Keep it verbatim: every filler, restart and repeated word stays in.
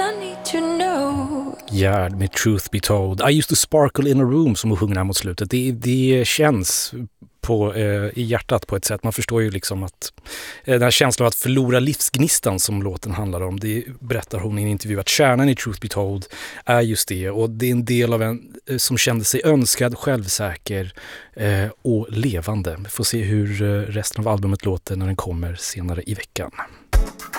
I need to know. Gerd med Truth Be Told. I used to sparkle in a room som hon sjunger här mot slutet. Det, det känns på, eh, i hjärtat på ett sätt. Man förstår ju liksom att eh, den här känslan av att förlora livsgnistan som låten handlar om, det berättar hon i en intervju att kärnan i Truth Be Told är just det. Och det är en del av en eh, som kände sig önskad, självsäker eh, och levande. Vi får se hur eh, resten av albumet låter när den kommer senare i veckan.